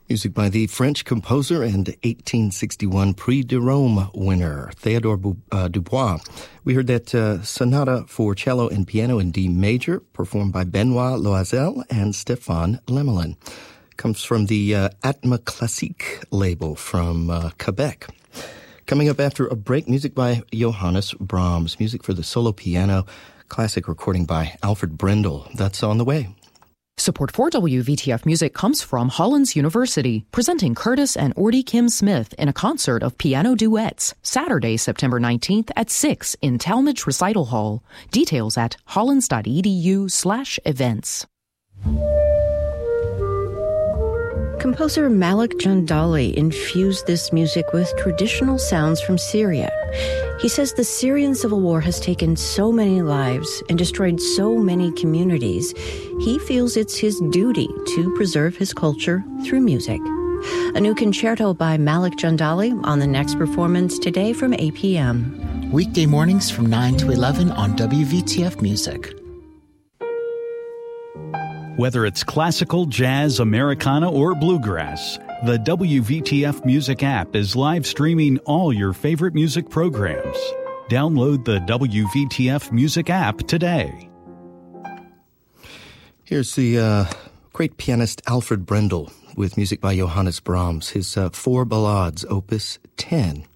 Music by the French composer and 1861 Prix de Rome winner, Theodore Dubois. We heard that sonata for cello and piano in D major, performed by Benoit Loisel and Stéphane Lemelin. Comes from the Atma Classique label from Quebec. Coming up after a break, music by Johannes Brahms, music for the solo piano, classic recording by Alfred Brendel. That's on the way. Support for WVTF Music comes from Hollins University, presenting Curtis and Ordy Kim Smith in a concert of piano duets, Saturday, September 19th at 6 in Talmadge Recital Hall. Details at hollins.edu/events. Composer Malik Jandali infused this music with traditional sounds from Syria. He says the Syrian civil war has taken so many lives and destroyed so many communities. He feels it's his duty to preserve his culture through music. A new concerto by Malik Jandali on the next performance today from 8 p.m. Weekday mornings from 9 to 11 on WVTF Music. Whether it's classical, jazz, Americana, or bluegrass, the WVTF Music app is live streaming all your favorite music programs. Download the WVTF Music app today. Here's the great pianist Alfred Brendel with music by Johannes Brahms, his four ballades, opus 10.